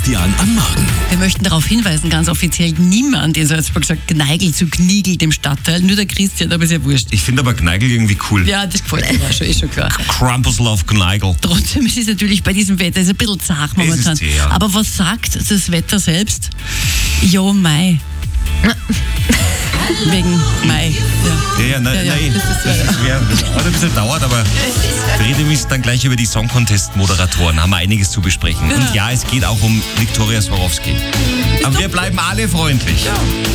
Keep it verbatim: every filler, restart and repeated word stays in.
Christian am Morgen. Wir möchten darauf hinweisen, ganz offiziell, niemand in Salzburg sagt Gneigl zu Gnigl, dem Stadtteil. Nur der Christian, aber ist ja wurscht. Ich finde aber Gneigl irgendwie cool. Ja, das gefällt mir schon, ist schon klar. Krampusl auf Gneigl. Trotzdem ist es natürlich bei diesem Wetter ist ein bisschen zart momentan. Es ist zäh, ja. Aber was sagt das Wetter selbst? Jo, Mai. Wegen Mai. Ja, Ja, ja, nein, Ja, ja, nein. das ist Das ist schwer. Das hat ein bisschen dauert, aber wir reden müssen dann gleich über die Song Contest Moderatoren. Haben wir einiges zu besprechen. Und ja, es geht auch um Viktoria Swarovski. Aber wir bleiben alle freundlich.